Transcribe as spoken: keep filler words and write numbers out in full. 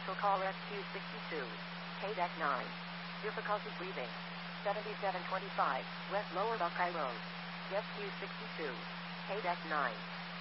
Commercial call S Q sixty-two. K D E C nine. Difficulty breathing. seventy-seven twenty-five, West Lower Buckeye Road. S Q sixty-two. K D E C nine.